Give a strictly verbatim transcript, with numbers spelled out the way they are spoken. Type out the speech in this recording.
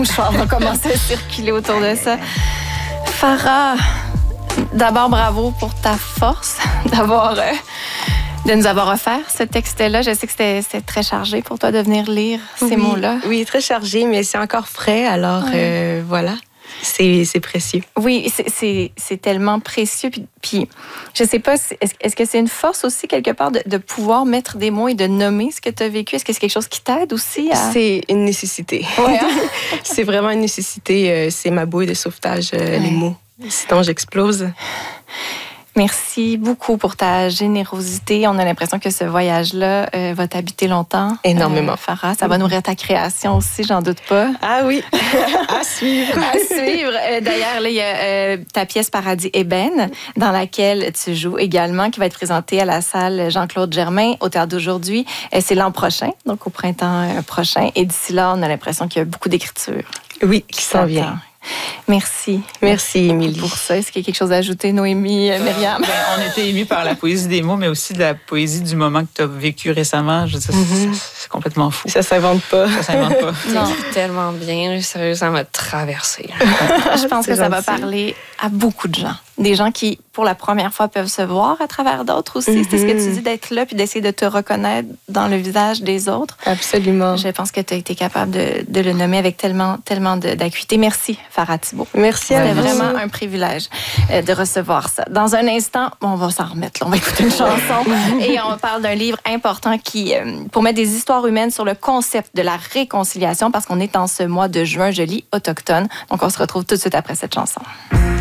On va commencer à circuler autour de ça. Farah, d'abord, bravo pour ta force d'avoir, euh, de nous avoir offert ce texte-là. Je sais que c'était, c'était très chargé pour toi de venir lire ces oui, mots-là. Oui, très chargé, mais c'est encore frais, alors ouais. euh, voilà. C'est, c'est précieux. Oui, c'est, c'est, c'est tellement précieux. Puis, puis je ne sais pas, est-ce, est-ce que c'est une force aussi, quelque part, de, de pouvoir mettre des mots et de nommer ce que tu as vécu? Est-ce que c'est quelque chose qui t'aide aussi? À... C'est une nécessité. Ouais, hein? C'est vraiment une nécessité. C'est ma bouée de sauvetage, ouais. Les mots. Sinon, j'explose. Merci beaucoup pour ta générosité. On a l'impression que ce voyage-là euh, va t'habiter longtemps. Énormément. Euh, Farah, ça va nourrir ta création aussi, j'en doute pas. Ah oui, à suivre. À suivre. Euh, d'ailleurs, là, il y a euh, ta pièce Paradis ébène, dans laquelle tu joues également, qui va être présentée à la salle Jean-Claude Germain au Théâtre d'aujourd'hui. Euh, c'est l'an prochain, donc au printemps euh, prochain. Et d'ici là, on a l'impression qu'il y a beaucoup d'écriture. Oui, qui s'en vient. Merci. Merci, Émilie. Pour ça, est-ce qu'il y a quelque chose à ajouter, Noémie, euh, Myriam? Ben, on était émus par la poésie des mots, mais aussi de la poésie du moment que tu as vécu récemment. Je sais, mm-hmm. c'est, c'est complètement fou. Ça s'invente pas. Ça s'invente pas. Non, tellement bien. Sérieux, ça m'a traversé. Je pense que ça va parler à beaucoup de gens. Des gens qui, pour la première fois, peuvent se voir à travers d'autres aussi. Mm-hmm. C'est ce que tu dis, d'être là puis d'essayer de te reconnaître dans le visage des autres. Absolument. Je pense que tu as été capable de, de le nommer avec tellement, tellement de, d'acuité. Merci, Farah Thibault. Merci à vous. C'était vraiment un privilège de recevoir ça. Dans un instant, on va s'en remettre. Là. On va écouter une chanson et on parle d'un livre important qui, pour mettre des histoires humaines sur le concept de la réconciliation, parce qu'on est en ce mois de juin, je lis autochtone. Donc, on se retrouve tout de suite après cette chanson.